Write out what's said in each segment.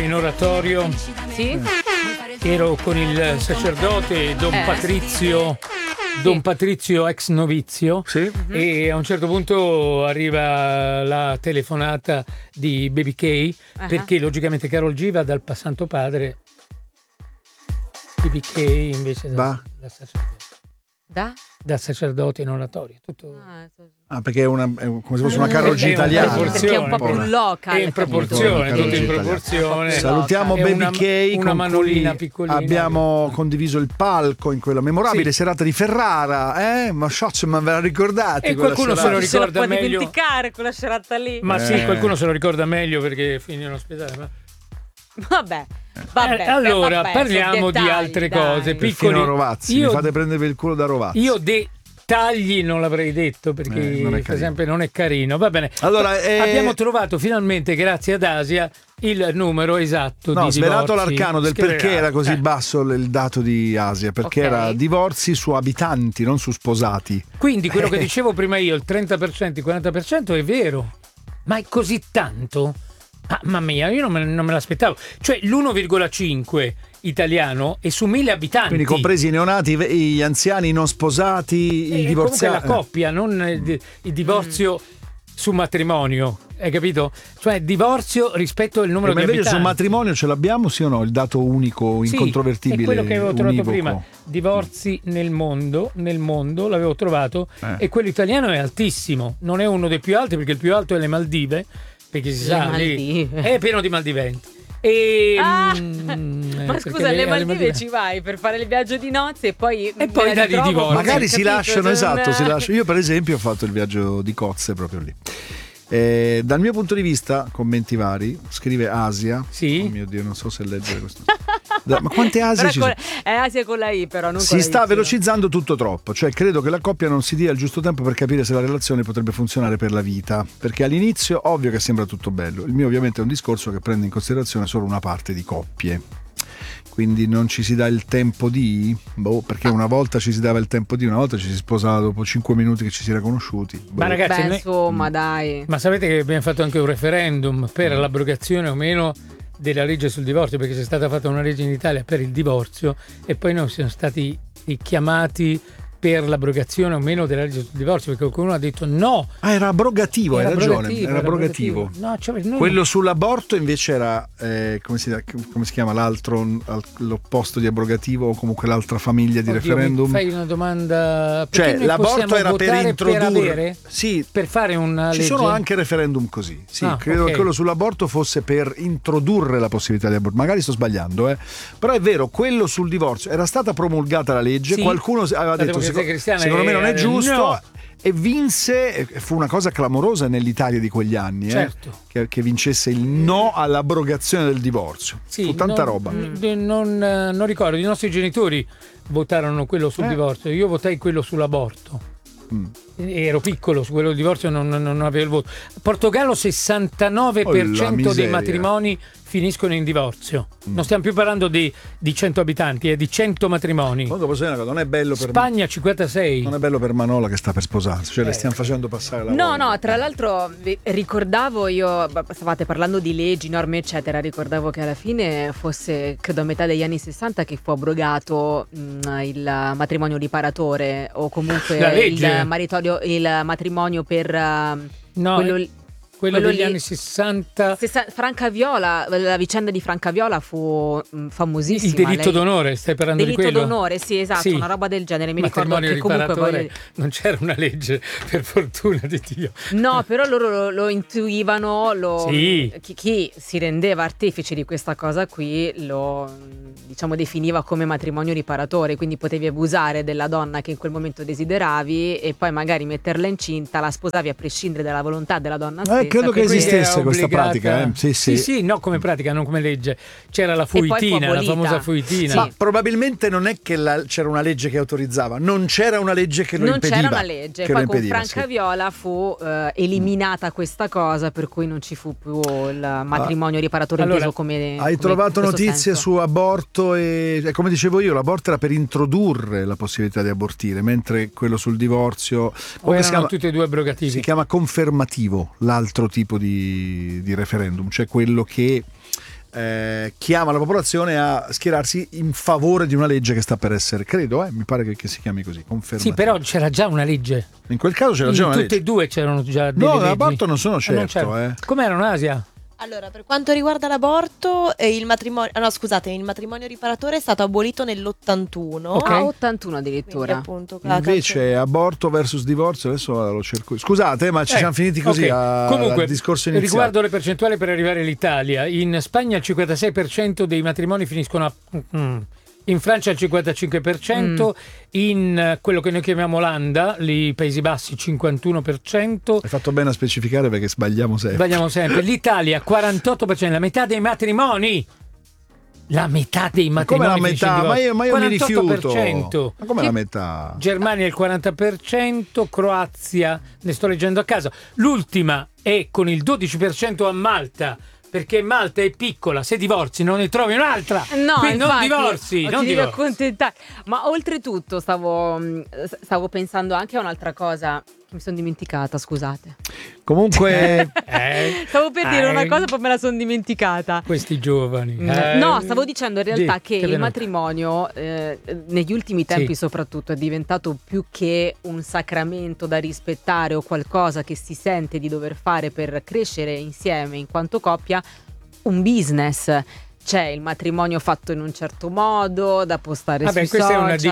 in oratorio. Sì? Ero con il sacerdote Don Patrizio ex novizio, Sì. e a un certo punto arriva la telefonata di Baby K, perché logicamente Karol G va dal Santo Padre, Baby K invece da sacerdote. Da sacerdote in oratorio. Tutto... perché è come se fosse una Karol G italiana. Perché è un po' più local. È in proporzione, tutto in proporzione. Salutiamo Baby K, una manolina piccolina. Abbiamo condiviso il palco in quella memorabile serata di Ferrara, ma ve la ricordate? E qualcuno se lo ricorda può meglio. dimenticare quella serata lì. Ma sì, qualcuno se lo ricorda meglio perché finì in ospedale. Ma... Vabbè, allora parliamo di altre cose. Piccoli Rovazzi, mi fate prendere per il culo da Rovazzi. Io tagli non l'avrei detto perché per esempio non è carino. Va bene. Allora abbiamo trovato finalmente, grazie ad Asia, il numero esatto di svelato divorzi. l'arcano del perché era così basso il dato di Asia, perché era divorzi su abitanti, non su sposati. Quindi quello che dicevo prima io, il 30%, il 40% è vero. Ma è così tanto? Mamma mia, io non me l'aspettavo. Cioè l'1,5 italiano è su 1000 abitanti. Quindi compresi i neonati, gli anziani, i non sposati, i divorziati. Comunque la coppia, non il divorzio su matrimonio, hai capito? Cioè divorzio rispetto al numero di abitanti. Ma invece su matrimonio ce l'abbiamo, sì o no? Il dato unico, incontrovertibile. È quello che avevo trovato univoco. prima. Divorzi nel mondo l'avevo trovato, e quello italiano è altissimo. Non è uno dei più alti, perché il più alto è le Maldive, perché si sa lì è pieno di maldiventi. Ma scusa, alle Maldive ci vai per fare il viaggio di nozze e poi da di divorzio. Magari si lasciano, si lasciano. Io per esempio ho fatto il viaggio di cozze proprio lì. Dal mio punto di vista, commenti vari, scrive Asia. Sì. Oh mio Dio, non so se leggere questo. Ma quante Asie ci sono? È Asia con la I, però non si sta velocizzando tutto troppo, cioè credo che la coppia non si dia il giusto tempo per capire se la relazione potrebbe funzionare per la vita, perché all'inizio ovvio che sembra tutto bello. Il mio ovviamente è un discorso che prende in considerazione solo una parte di coppie, quindi non ci si dà il tempo perché una volta ci si dava il tempo una volta ci si sposava dopo 5 minuti che ci si era conosciuti. Ma ragazzi, insomma, dai. Ma sapete che abbiamo fatto anche un referendum per l'abrogazione o meno della legge sul divorzio, perché c'è stata fatta una legge in Italia per il divorzio e poi noi siamo stati chiamati per l'abrogazione o meno della legge sul divorzio, perché qualcuno ha detto no. Era abrogativo, hai ragione, era abrogativo. No, quello sull'aborto invece era come si chiama l'altro, l'opposto di abrogativo, o comunque l'altra famiglia di referendum. Fai una domanda, cioè l'aborto era per introdurre, per fare una legge. Ci sono anche referendum così, credo che quello sull'aborto fosse per introdurre la possibilità di aborto, magari sto sbagliando, però è vero, quello sul divorzio era stata promulgata la legge, qualcuno aveva detto secondo me non è giusto, e vinse, fu una cosa clamorosa nell'Italia di quegli anni, che vincesse il no all'abrogazione del divorzio. Fu tanta roba. Non ricordo, i nostri genitori votarono quello sul divorzio, io votai quello sull'aborto. Ero piccolo, su quello del divorzio non avevo il voto. Portogallo 69% dei matrimoni finiscono in divorzio. Non stiamo più parlando di 100 abitanti, di 100 matrimoni. Non è bello per Spagna 56. Non è bello per Manola che sta per sposarsi, cioè le stiamo facendo passare la voglia. No, tra l'altro ricordavo io, stavate parlando di leggi, norme eccetera, ricordavo che alla fine fosse, credo a metà degli anni 60, che fu abrogato il matrimonio riparatore, o comunque il matrimonio per quello degli anni 60. Franca Viola, la vicenda di Franca Viola fu famosissima. Il delitto d'onore, stai parlando di quello? Delitto d'onore, sì, esatto, una roba del genere. Mi ricordo che comunque non c'era una legge, per fortuna di Dio. No, però loro lo intuivano, chi si rendeva artefice di questa cosa qui lo definiva come matrimonio riparatore, quindi potevi abusare della donna che in quel momento desideravi e poi magari metterla incinta, la sposavi a prescindere dalla volontà della donna stessa. Credo che esistesse questa pratica. Sì, no, come pratica, non come legge. C'era la fuitina, la famosa fuitina. Ma probabilmente non è che c'era una legge che autorizzava, non c'era una legge che lo impediva. Non c'era una legge, poi con Franca Viola fu eliminata questa cosa, per cui non ci fu più il matrimonio riparatore inteso come. Hai trovato notizie su aborto, e come dicevo io, l'aborto era per introdurre la possibilità di abortire, mentre quello sul divorzio erano tutti e due abrogativi. Si chiama confermativo, l'altro tipo di referendum, cioè quello che chiama la popolazione a schierarsi in favore di una legge che sta per essere, credo, mi pare che si chiami così, conferma. Sì, però c'era già una legge. In quel caso c'era già una legge. Tutte e due c'erano già delle leggi. No, l'aborto non sono certo. Com'era in Asia? Allora, per quanto riguarda l'aborto, il matrimonio riparatore è stato abolito nell'81. Okay. 81 addirittura. Appunto, invece aborto versus divorzio, adesso lo cerco. Scusate, ma ci siamo finiti così Comunque, al discorso iniziale. Riguardo le percentuali per arrivare all'Italia, in Spagna il 56% dei matrimoni finiscono in Francia il 55%, in quello che noi chiamiamo Olanda, i Paesi Bassi 51%. Hai fatto bene a specificare perché sbagliamo sempre. L'Italia 48%, la metà dei matrimoni. La metà dei matrimoni. Come la metà? Ma io mi rifiuto. Ma come la metà? Germania il 40%, Croazia, ne sto leggendo a caso. L'ultima è con il 12% a Malta. Perché Malta è piccola, se divorzi non ne trovi un'altra. No, quindi infatti, non divorzi. Non devi accontentare. Ma oltretutto stavo pensando anche a un'altra cosa che mi sono dimenticata, scusate. Comunque stavo per dire una cosa, poi me la sono dimenticata. Questi giovani. No, stavo dicendo in realtà che il matrimonio negli ultimi tempi soprattutto è diventato più che un sacramento da rispettare o qualcosa che si sente di dover fare per crescere insieme in quanto coppia, un business. C'è il matrimonio fatto in un certo modo da postare sui questa social. È una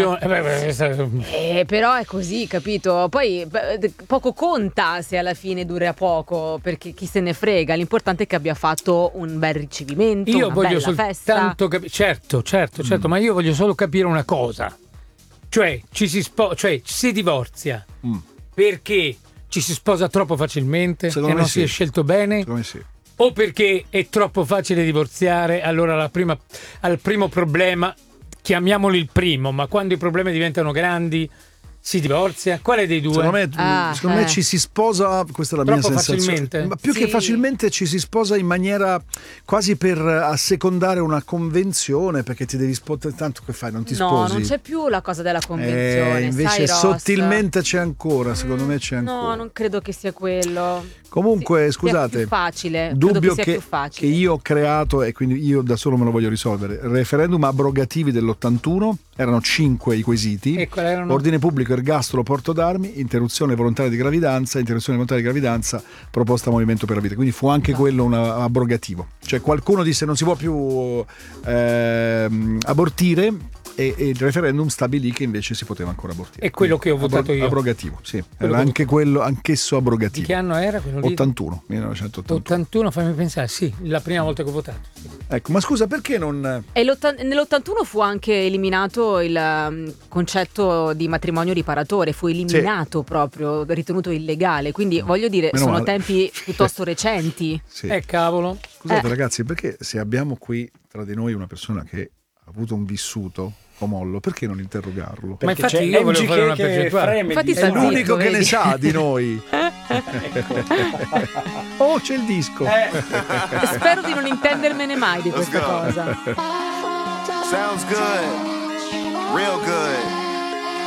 deviazione. Però è così, capito? Poi poco conta se alla fine dura poco, perché chi se ne frega. L'importante è che abbia fatto un bel ricevimento, io una voglio bella festa. Certo, ma io voglio solo capire una cosa. Cioè, si divorzia perché ci si sposa troppo facilmente e non si è scelto bene? Secondo me sì. O perché è troppo facile divorziare, allora al primo problema, chiamiamolo il primo, ma quando i problemi diventano grandi si divorzia? Quale dei due? Secondo me ci si sposa, questa è la troppo mia sensazione. Facilmente? Ma più che facilmente ci si sposa in maniera quasi per assecondare una convenzione, perché ti devi sposare, tanto che fai, non ti sposi. No, non c'è più la cosa della convenzione. Invece sai, sottilmente c'è ancora, secondo me c'è ancora. No, non credo che sia quello. Comunque, scusate, più facile. dubbio che io ho creato, e quindi io da solo me lo voglio risolvere, referendum abrogativi dell'81, erano 5 i quesiti, ordine pubblico, ergastolo, porto d'armi, interruzione volontaria di gravidanza, proposta Movimento per la Vita, quindi fu anche quello un abrogativo, cioè qualcuno disse non si può più abortire, e il referendum stabilì che invece si poteva ancora abortire. È quello che ho votato io. Abrogativo, sì. Era anche quello, anch'esso abrogativo. Di che anno era quello lì? 1981. 81, fammi pensare, sì, la prima volta che ho votato. Sì. Ecco, ma scusa, perché non... E nell'81 fu anche eliminato il concetto di matrimonio riparatore, fu eliminato proprio, ritenuto illegale, quindi voglio dire, sono tempi piuttosto recenti. Sì. Cavolo. Scusate ragazzi, perché se abbiamo qui tra di noi una persona che ha avuto un vissuto Mollo, perché non interrogarlo? Ma infatti io volevo fare una percentuale. Infatti è l'unico che ne sa di noi. Oh, c'è il disco. Spero di non intendermene mai di questa cosa. Sounds good. Real good.